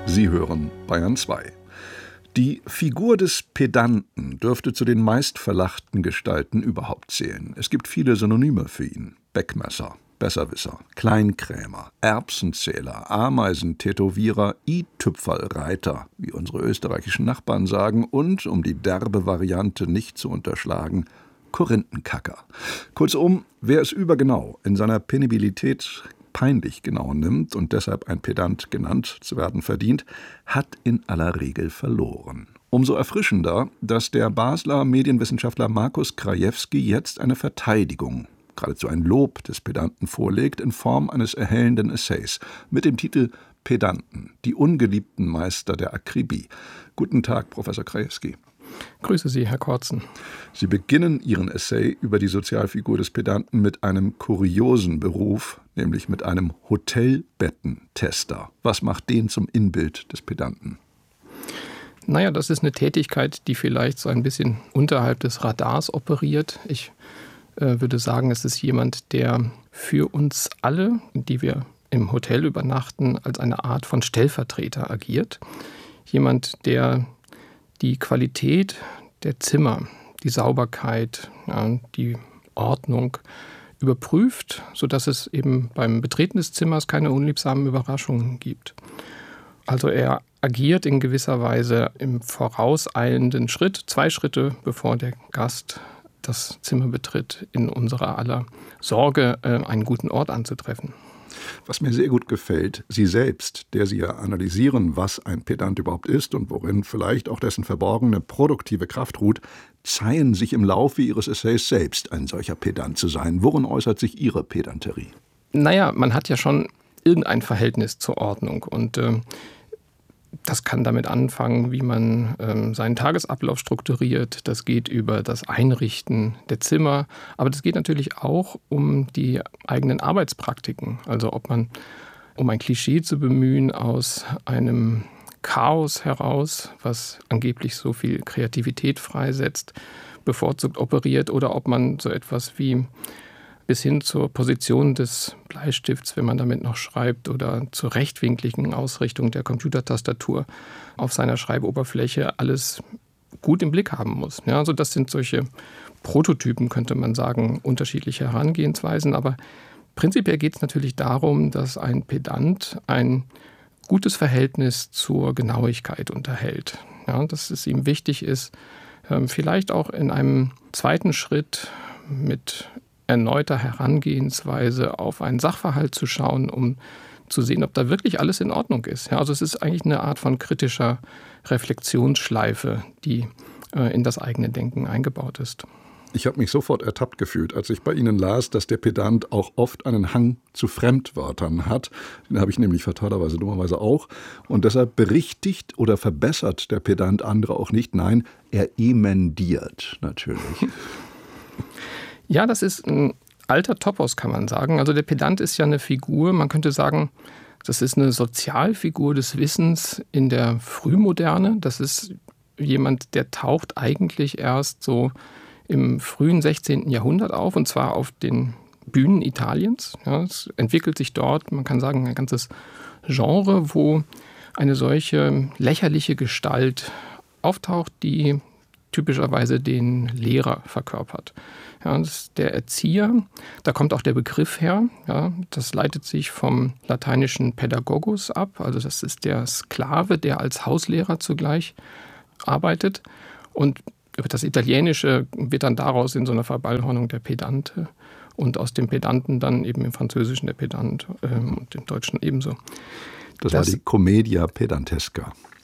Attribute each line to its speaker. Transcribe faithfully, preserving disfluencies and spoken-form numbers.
Speaker 1: Sie hören Bayern zwei. Die Figur des Pedanten dürfte zu den meistverlachten Gestalten überhaupt zählen. Es gibt viele Synonyme für ihn: Beckmesser, Besserwisser, Kleinkrämer, Erbsenzähler, Ameisentätowierer, i-Tüpferlreiter, wie unsere österreichischen Nachbarn sagen, und, um die derbe Variante nicht zu unterschlagen, Korinthenkacker. Kurzum, wer es übergenau in seiner Penibilität peinlich genau nimmt und deshalb ein Pedant genannt zu werden verdient, hat in aller Regel verloren. Umso erfrischender, dass der Basler Medienwissenschaftler Markus Krajewski jetzt eine Verteidigung, geradezu ein Lob des Pedanten vorlegt, in Form eines erhellenden Essays mit dem Titel »Pedanten, die ungeliebten Meister der Akribie«. Guten Tag, Professor Krajewski.
Speaker 2: Grüße Sie, Herr Kortzen.
Speaker 1: Sie beginnen Ihren Essay über die Sozialfigur des Pedanten mit einem kuriosen Beruf, nämlich mit einem Hotelbettentester. Was macht den zum Inbild des Pedanten?
Speaker 2: Naja, das ist eine Tätigkeit, die vielleicht so ein bisschen unterhalb des Radars operiert. Ich äh, würde sagen, es ist jemand, der für uns alle, die wir im Hotel übernachten, als eine Art von Stellvertreter agiert. Jemand, der die Qualität der Zimmer, die Sauberkeit, ja, die Ordnung überprüft, sodass es eben beim Betreten des Zimmers keine unliebsamen Überraschungen gibt. Also er agiert in gewisser Weise im vorauseilenden Schritt, zwei Schritte bevor der Gast das Zimmer betritt, in unserer aller Sorge, einen guten Ort anzutreffen.
Speaker 1: Was mir sehr gut gefällt, Sie selbst, der Sie ja analysieren, was ein Pedant überhaupt ist und worin vielleicht auch dessen verborgene produktive Kraft ruht, zeihen sich im Laufe Ihres Essays selbst, ein solcher Pedant zu sein. Worin äußert sich Ihre Pedanterie?
Speaker 2: Naja, man hat ja schon irgendein Verhältnis zur Ordnung und äh, das kann damit anfangen, wie man ähm, seinen Tagesablauf strukturiert. Das geht über das Einrichten der Zimmer. Aber das geht natürlich auch um die eigenen Arbeitspraktiken. Also ob man, um ein Klischee zu bemühen, aus einem Chaos heraus, was angeblich so viel Kreativität freisetzt, bevorzugt operiert, oder ob man so etwas wie bis hin zur Position des Bleistifts, wenn man damit noch schreibt, oder zur rechtwinkligen Ausrichtung der Computertastatur auf seiner Schreiboberfläche alles gut im Blick haben muss. Ja, also das sind solche Prototypen, könnte man sagen, unterschiedliche Herangehensweisen. Aber prinzipiell geht es natürlich darum, dass ein Pedant ein gutes Verhältnis zur Genauigkeit unterhält. Ja, dass es ihm wichtig ist, vielleicht auch in einem zweiten Schritt mit erneuter Herangehensweise auf einen Sachverhalt zu schauen, um zu sehen, ob da wirklich alles in Ordnung ist. Ja, also es ist eigentlich eine Art von kritischer Reflexionsschleife, die äh, in das eigene Denken eingebaut ist.
Speaker 1: Ich habe mich sofort ertappt gefühlt, als ich bei Ihnen las, dass der Pedant auch oft einen Hang zu Fremdwörtern hat. Den habe ich nämlich fatalerweise dummerweise auch. Und deshalb berichtigt oder verbessert der Pedant andere auch nicht. Nein, er emendiert natürlich.
Speaker 2: Ja, das ist ein alter Topos, kann man sagen. Also der Pedant ist ja eine Figur, man könnte sagen, das ist eine Sozialfigur des Wissens in der Frühmoderne. Das ist jemand, der taucht eigentlich erst so im frühen sechzehnten Jahrhundert auf, und zwar auf den Bühnen Italiens. Ja, es entwickelt sich dort, man kann sagen, ein ganzes Genre, wo eine solche lächerliche Gestalt auftaucht, die typischerweise den Lehrer verkörpert. Ja, das ist der Erzieher, da kommt auch der Begriff her. Ja, das leitet sich vom lateinischen Pädagogus ab, also das ist der Sklave, der als Hauslehrer zugleich arbeitet. Und das Italienische wird dann daraus in so einer Verballhornung der Pedante und aus dem Pedanten dann eben im Französischen der Pedant äh, und im Deutschen ebenso.
Speaker 1: Das, das war die Commedia Pedantesca.